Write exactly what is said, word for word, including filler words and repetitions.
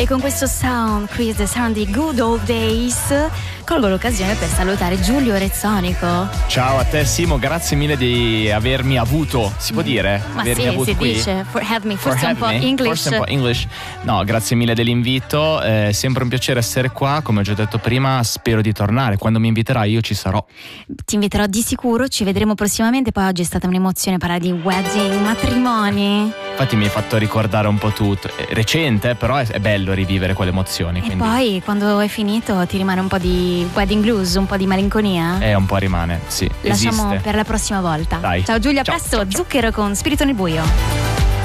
E con questo sound, Chris, the sound di Good Old Days, colgo l'occasione per salutare Giulio Rezzonico. Ciao a te Simo, grazie mille di avermi avuto, si può dire? Ma avermi sì, avuto si qui. dice, for have me, For forse un po' have me, English. Forse un po' English. No, grazie mille dell'invito, è sempre un piacere essere qua, come ho già detto prima, spero di tornare, quando mi inviterai io ci sarò. Ti inviterò di sicuro, ci vedremo prossimamente, poi oggi è stata un'emozione parlare di wedding, matrimoni. Infatti mi hai fatto ricordare un po' tutto, è recente però è, è bello rivivere quelle emozioni. E quindi... poi quando è finito ti rimane un po' di wedding blues, un po' di malinconia? Eh, un po' rimane, sì. Lasciamo esiste. per la prossima volta. Dai. Ciao Giulia, Ciao, presto, ciao, ciao. Zucchero con Spirito nel buio.